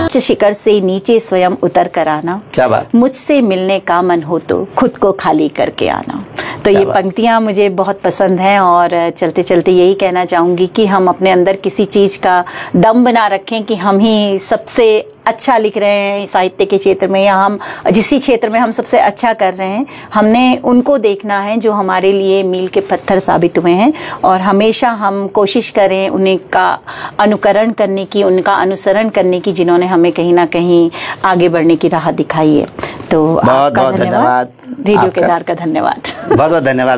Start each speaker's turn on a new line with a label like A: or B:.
A: उच्च शिखर से नीचे स्वयं उतर कर आना,
B: क्या बात।
A: मुझसे मिलने का मन हो तो खुद को खाली करके आना। तो ये पंक्तियां मुझे बहुत पसंद हैं और चलते चलते यही कहना चाहूंगी कि हम अपने अंदर किसी चीज का दम बना रखें कि हम ही सबसे अच्छा लिख रहे हैं साहित्य के क्षेत्र में, या हम जिस क्षेत्र में हम सबसे अच्छा कर रहे हैं, हमने उनको देखना है जो हमारे लिए मील के पत्थर साबित हुए हैं, और हमेशा हम कोशिश करें उन्हीं का अनुकरण करने की, उनका अनुसरण करने की, जिन्होंने हमें कहीं ना कहीं आगे बढ़ने की राह दिखाई है। तो
B: बहुत बहुत धन्यवाद,
A: रेडियो केदार का धन्यवाद।
B: बहुत बहुत धन्यवाद।